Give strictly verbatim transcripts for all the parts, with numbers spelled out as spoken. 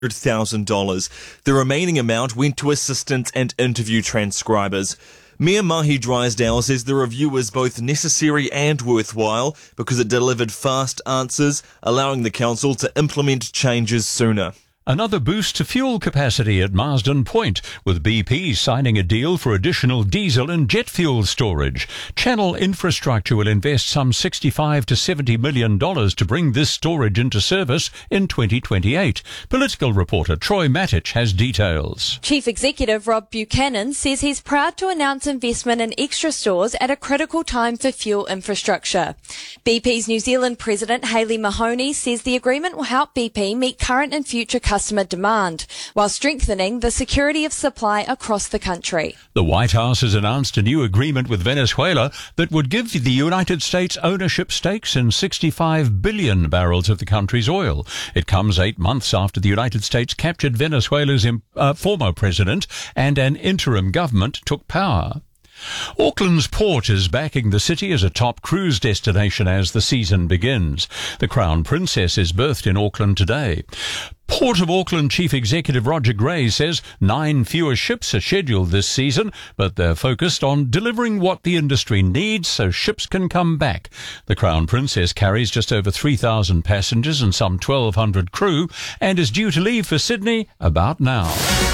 one hundred thousand dollars. The remaining amount went to assistants and interview transcribers. Mayor Mahi Drysdale says the review was both necessary and worthwhile because it delivered fast answers, allowing the council to implement changes sooner. Another boost to fuel capacity at Marsden Point, with B P signing a deal for additional diesel and jet fuel storage. Channel Infrastructure will invest some sixty-five to seventy million dollars to bring this storage into service in twenty twenty-eight. Political reporter Troy Matic has details. Chief Executive Rob Buchanan says he's proud to announce investment in extra stores at a critical time for fuel infrastructure. B P's New Zealand President Hayley Mahoney says the agreement will help B P meet current and future customer demand, while strengthening the security of supply across the country. The White House has announced a new agreement with Venezuela that would give the United States ownership stakes in sixty-five billion barrels of the country's oil. It comes eight months after the United States captured Venezuela's uh, former president and an interim government took power. Auckland's port is backing the city as a top cruise destination as the season begins. The Crown Princess is birthed in Auckland today. Port of Auckland Chief Executive Roger Gray says nine fewer ships are scheduled this season, but they're focused on delivering what the industry needs so ships can come back. The Crown Princess carries just over three thousand passengers and some twelve hundred crew and is due to leave for Sydney about now.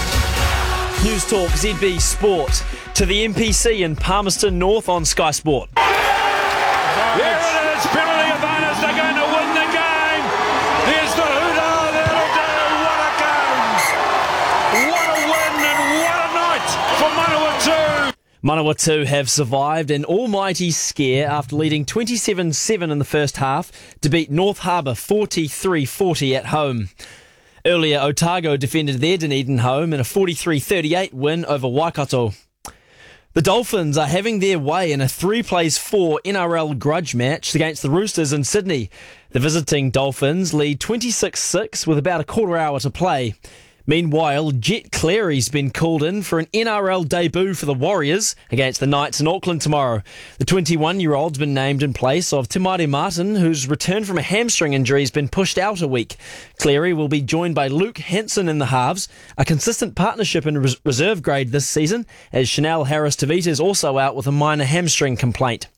News Talk Z B Sport to the M P C in Palmerston North on Sky Sport. There it is, penalty of bonus, they're going to win the game. There's the hooter, that'll do, what a game. What a win and what a night for Manawatu. Manawatu have survived an almighty scare after leading twenty-seven seven in the first half to beat North Harbour forty-three forty at home. Earlier, Otago defended their Dunedin home in a forty-three thirty-eight win over Waikato. The Dolphins are having their way in a three plays four N R L grudge match against the Roosters in Sydney. The visiting Dolphins lead twenty-six six with about a quarter hour to play. Meanwhile, Jet Cleary's been called in for an N R L debut for the Warriors against the Knights in Auckland tomorrow. The twenty-one-year-old's been named in place of Te Maire Martin, whose return from a hamstring injury has been pushed out a week. Cleary will be joined by Luke Hanson in the halves, a consistent partnership in res- reserve grade this season, as Chanel Harris-Tavita is also out with a minor hamstring complaint.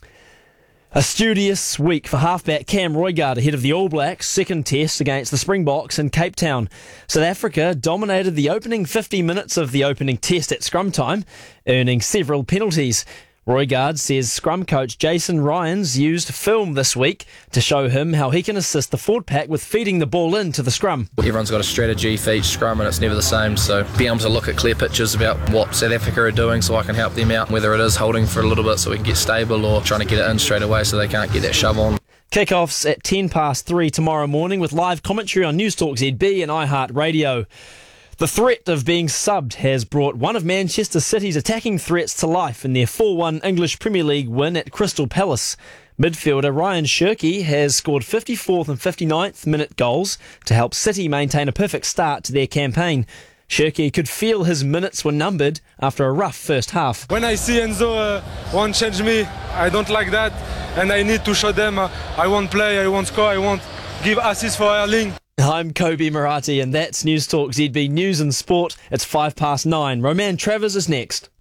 A studious week for halfback Cam Roigard ahead of the All Blacks' second test against the Springboks in Cape Town. South Africa dominated the opening fifty minutes of the opening test at scrum time, earning several penalties. Roigard says scrum coach Jason Ryans used film this week to show him how he can assist the forward pack with feeding the ball into the scrum. Everyone's got a strategy for each scrum and it's never the same, so being able to look at clear pictures about what South Africa are doing so I can help them out, whether it is holding for a little bit so we can get stable or trying to get it in straight away so they can't get that shove on. Kick-offs at ten past three tomorrow morning with live commentary on News Talk Z B and iHeartRadio. The threat of being subbed has brought one of Manchester City's attacking threats to life in their four one English Premier League win at Crystal Palace. Midfielder Ryan Shirky has scored fifty-fourth and fifty-ninth minute goals to help City maintain a perfect start to their campaign. Shirky could feel his minutes were numbered after a rough first half. When I see Enzo uh, won't change me, I don't like that, and I need to show them uh, I won't play, I won't score, I won't give assists for Erling. I'm Kobe Murati, and that's News Talk Z B News and Sport. It's five past nine. Roman Travers is next.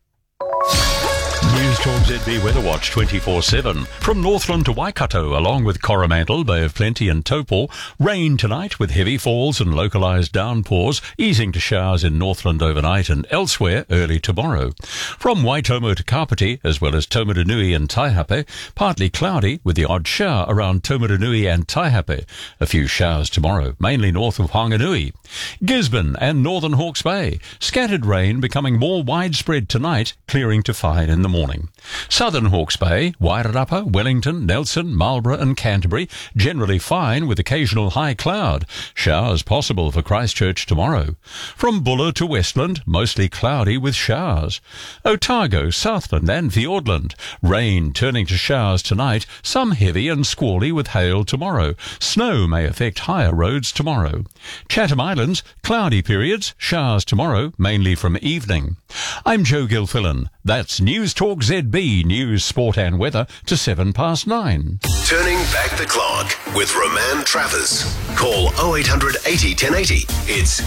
News Talk Z B Weather Watch twenty-four seven. From Northland to Waikato, along with Coromandel, Bay of Plenty and Taupo, rain tonight with heavy falls and localised downpours, easing to showers in Northland overnight and elsewhere early tomorrow. From Waitomo to Kapiti, as well as Taumarunui and Taihape, partly cloudy with the odd shower around Taumarunui and Taihape. A few showers tomorrow, mainly north of Whanganui. Gisborne and northern Hawke's Bay, scattered rain becoming more widespread tonight, clearing to fine in the morning. Southern Hawke's Bay, Wairarapa, Wellington, Nelson, Marlborough and Canterbury, generally fine with occasional high cloud. Showers possible for Christchurch tomorrow. From Buller to Westland, mostly cloudy with showers. Otago, Southland and Fiordland, rain turning to showers tonight, some heavy and squally with hail tomorrow. Snow may affect higher roads tomorrow. Chatham Islands, cloudy periods, showers tomorrow, mainly from evening. I'm Joe Gilfillan. That's News Talk Z Z B News, Sport and Weather to seven past nine. Turning back the clock with Roman Travers. Call oh eight hundred eighty ten eighty. It's